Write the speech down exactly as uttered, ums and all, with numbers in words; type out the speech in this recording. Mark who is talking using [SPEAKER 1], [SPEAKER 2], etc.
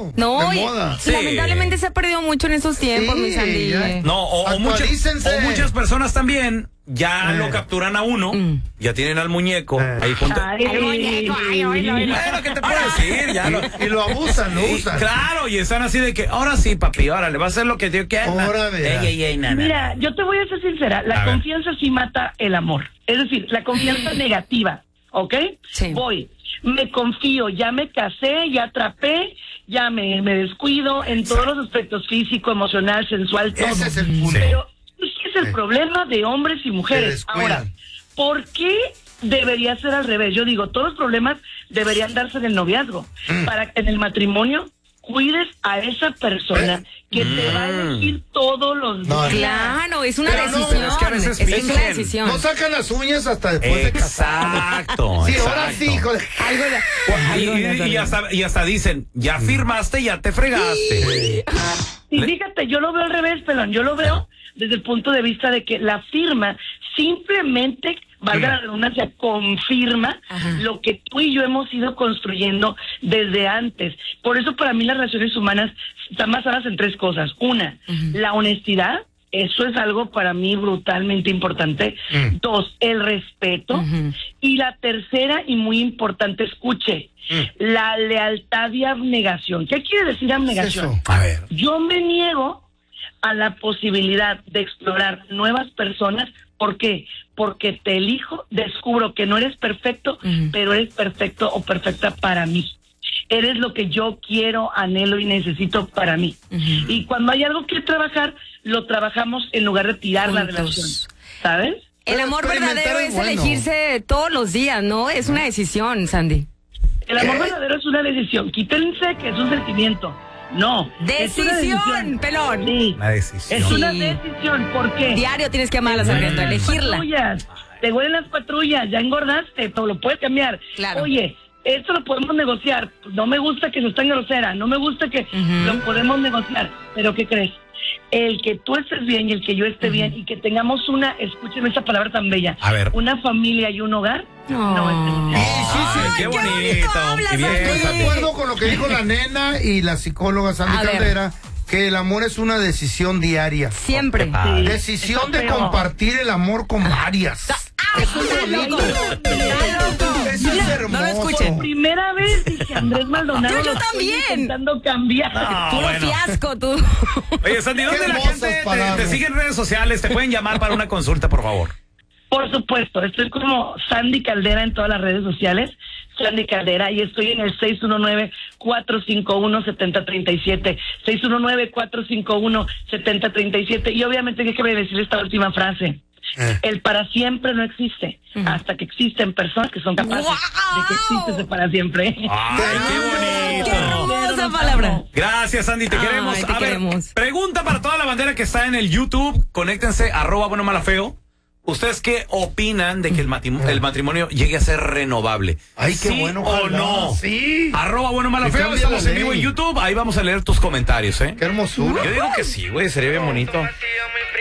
[SPEAKER 1] No,
[SPEAKER 2] de
[SPEAKER 1] y
[SPEAKER 2] moda.
[SPEAKER 3] Sí.
[SPEAKER 1] lamentablemente se ha perdido mucho en esos tiempos,
[SPEAKER 2] Sí,
[SPEAKER 1] mi Sandy.
[SPEAKER 2] ya.
[SPEAKER 3] No, o, o muchas,
[SPEAKER 2] Actualícense.
[SPEAKER 3] o muchas personas también ya
[SPEAKER 2] Eh.
[SPEAKER 3] lo capturan a uno,
[SPEAKER 1] Mm.
[SPEAKER 3] ya tienen al muñeco
[SPEAKER 2] Eh.
[SPEAKER 3] ahí junto.
[SPEAKER 4] Ay,
[SPEAKER 1] Ay, muñeco, ay, oílo, oílo.
[SPEAKER 3] Bueno, ¿qué te puedo decir? Ya lo-
[SPEAKER 2] Y lo abusan, lo
[SPEAKER 3] y-
[SPEAKER 2] usan.
[SPEAKER 3] claro, y están así de que, ahora sí, papi, órale, va a hacer lo que Dios quiera.
[SPEAKER 2] Ahora verá.
[SPEAKER 3] Ey, ey, ey, nana.
[SPEAKER 4] Mira, yo te voy a ser sincera,
[SPEAKER 3] A
[SPEAKER 4] la
[SPEAKER 3] ver.
[SPEAKER 4] confianza sí mata el amor. Es decir, la confianza negativa, ¿ok?
[SPEAKER 1] Sí.
[SPEAKER 4] Voy, me confío, ya me casé, ya atrapé, ya me, me descuido en todos los aspectos, físico, emocional, sensual, todo.
[SPEAKER 2] Ese es el punto.
[SPEAKER 3] Sí.
[SPEAKER 4] Pero ese es el
[SPEAKER 2] Sí.
[SPEAKER 4] problema de hombres y
[SPEAKER 2] Se
[SPEAKER 4] mujeres.
[SPEAKER 2] descuidan.
[SPEAKER 4] Ahora, ¿por qué debería ser al revés? Yo digo, todos los problemas deberían darse en el noviazgo,
[SPEAKER 2] Mm.
[SPEAKER 4] para que en el matrimonio cuides a esa persona que te va a elegir todos los
[SPEAKER 2] No,
[SPEAKER 4] días.
[SPEAKER 1] Claro, es una
[SPEAKER 2] Pero no,
[SPEAKER 1] decisión.
[SPEAKER 3] es que a veces
[SPEAKER 1] es una
[SPEAKER 3] fingen.
[SPEAKER 1] decisión.
[SPEAKER 2] No sacan las uñas hasta después de casar.
[SPEAKER 3] Exacto.
[SPEAKER 2] Sí,
[SPEAKER 3] exacto.
[SPEAKER 2] ahora sí, hijo de...
[SPEAKER 1] Algo de-
[SPEAKER 3] Y,
[SPEAKER 1] algo de-
[SPEAKER 3] y- y hasta, y hasta dicen, ya firmaste, ya te fregaste.
[SPEAKER 4] Y fíjate, yo lo veo al revés, pelón, yo lo veo desde el punto de vista de que la firma simplemente, valga la redundancia, confirma
[SPEAKER 1] Ajá.
[SPEAKER 4] lo que tú y yo hemos ido construyendo desde antes. Por eso para mí las relaciones humanas están basadas en tres cosas. Una, la honestidad. Eso es algo para mí brutalmente importante.
[SPEAKER 2] Mm.
[SPEAKER 4] Dos, el respeto.
[SPEAKER 1] Ujú.
[SPEAKER 4] Y la tercera y muy importante, escuche, la lealtad y abnegación. ¿Qué quiere decir abnegación?
[SPEAKER 2] eso?
[SPEAKER 3] A ver.
[SPEAKER 4] Yo me niego a la posibilidad de explorar nuevas personas. ¿Por qué? Porque te elijo, descubro que no eres perfecto,
[SPEAKER 1] Ujú.
[SPEAKER 4] pero eres perfecto o perfecta para mí. Eres lo que yo quiero, anhelo y necesito para mí.
[SPEAKER 1] Ujú.
[SPEAKER 4] Y cuando hay algo que trabajar, lo trabajamos en lugar de tirar la
[SPEAKER 1] Juntos.
[SPEAKER 4] relación. ¿Sabes?
[SPEAKER 1] El
[SPEAKER 2] Pero
[SPEAKER 1] amor
[SPEAKER 2] experimentar
[SPEAKER 1] verdadero
[SPEAKER 2] es
[SPEAKER 1] es
[SPEAKER 2] bueno.
[SPEAKER 1] elegirse todos los días, ¿no? Es una decisión, Sandy.
[SPEAKER 4] El amor verdadero es una decisión. Quítense que es un sentimiento. No. es una
[SPEAKER 1] Decisión, pelón.
[SPEAKER 4] Sí.
[SPEAKER 3] Una decisión.
[SPEAKER 4] Es una
[SPEAKER 1] Sí.
[SPEAKER 4] decisión. ¿Por qué?
[SPEAKER 1] Diario tienes que amar a la sargento,
[SPEAKER 4] Te huelen las
[SPEAKER 1] elegirla.
[SPEAKER 4] patrullas, Te huelen las patrullas, ya engordaste, todo lo puedes cambiar.
[SPEAKER 1] Claro.
[SPEAKER 4] Oye, esto lo podemos negociar. No me gusta que seas tan grosera, no me gusta que
[SPEAKER 1] Ujú.
[SPEAKER 4] lo podemos negociar. Pero ¿qué crees? El que tú estés bien y el que yo esté bien y que tengamos una, escúcheme esa palabra tan bella,
[SPEAKER 3] A ver.
[SPEAKER 4] una familia y un hogar,
[SPEAKER 1] No.
[SPEAKER 4] no es negociable.
[SPEAKER 2] Sí, sí,
[SPEAKER 3] Ay,
[SPEAKER 2] sí.
[SPEAKER 3] qué
[SPEAKER 1] Ay, qué
[SPEAKER 3] bonito.
[SPEAKER 1] bonito hablas,
[SPEAKER 3] Y bien,
[SPEAKER 1] Sandy.
[SPEAKER 2] Estoy de
[SPEAKER 3] Sandy.
[SPEAKER 2] acuerdo con lo que dijo la nena y la psicóloga Sandy
[SPEAKER 1] A ver.
[SPEAKER 2] Caldera, que el amor es una decisión diaria.
[SPEAKER 1] Siempre.
[SPEAKER 3] Ah,
[SPEAKER 4] Sí.
[SPEAKER 2] Decisión
[SPEAKER 4] Está
[SPEAKER 2] de
[SPEAKER 4] feo.
[SPEAKER 2] compartir el amor con varias. Eso es bonito. Eso es hermoso.
[SPEAKER 1] no lo escuchen.
[SPEAKER 4] Primera vez dije Andrés Maldonado.
[SPEAKER 1] Yo- yo
[SPEAKER 4] lo estoy
[SPEAKER 1] también.
[SPEAKER 4] Intentando cambiar.
[SPEAKER 3] No,
[SPEAKER 1] Puro
[SPEAKER 3] bueno.
[SPEAKER 1] fiasco, tú.
[SPEAKER 3] Oye, Sandy, ¿dónde
[SPEAKER 2] Qué
[SPEAKER 3] la
[SPEAKER 2] hermosas
[SPEAKER 3] gente te,
[SPEAKER 2] palabras.
[SPEAKER 3] te sigue en redes sociales? Te pueden llamar para una consulta, por favor.
[SPEAKER 4] Por supuesto, estoy como Sandy Caldera en todas las redes sociales, Sandy Caldera, y estoy en el seis uno nueve, cuatro cinco uno, siete cero tres siete, seis uno nueve, cuatro cinco uno, siete cero tres siete, y obviamente déjeme decir esta última frase.
[SPEAKER 2] Eh.
[SPEAKER 4] El para siempre no existe, hasta que existen personas que son capaces
[SPEAKER 1] ¡Guau!
[SPEAKER 4] de que existe ese para siempre.
[SPEAKER 3] ¡Ay, qué
[SPEAKER 1] Qué
[SPEAKER 3] bonito!
[SPEAKER 1] hermosa palabra.
[SPEAKER 3] Gracias, Sandy, te
[SPEAKER 1] Ay,
[SPEAKER 3] queremos.
[SPEAKER 1] te
[SPEAKER 3] A ver,
[SPEAKER 1] queremos.
[SPEAKER 3] pregunta para toda la bandera que está en el YouTube. Conéctense, arroba bueno mala feo. ¿Ustedes qué opinan de que el, matrim- el matrimonio llegue a ser renovable?
[SPEAKER 2] Ay, qué
[SPEAKER 3] ¿Sí
[SPEAKER 2] bueno.
[SPEAKER 3] o
[SPEAKER 2] ojalá.
[SPEAKER 3] no?
[SPEAKER 2] Sí.
[SPEAKER 3] Arroba bueno mala
[SPEAKER 2] Que
[SPEAKER 3] feo.
[SPEAKER 2] cambie
[SPEAKER 3] Estamos
[SPEAKER 2] la
[SPEAKER 3] en vivo en
[SPEAKER 2] ley.
[SPEAKER 3] YouTube. Ahí vamos a leer tus comentarios, ¿eh?
[SPEAKER 2] Qué hermosura.
[SPEAKER 3] Yo digo que sí, güey. Sería bien bonito.